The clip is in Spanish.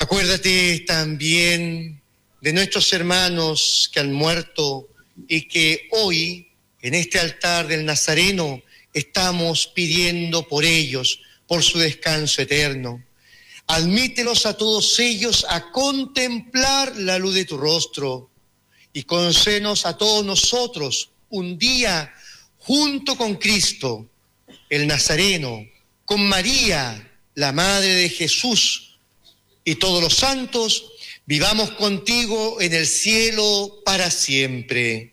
Acuérdate también de nuestros hermanos que han muerto y que hoy, en este altar del Nazareno, estamos pidiendo por ellos, por su descanso eterno. Admítelos a todos ellos a contemplar la luz de tu rostro y concédenos a todos nosotros un día junto con Cristo, el Nazareno, con María, la Madre de Jesús, y todos los santos, vivamos contigo en el cielo para siempre.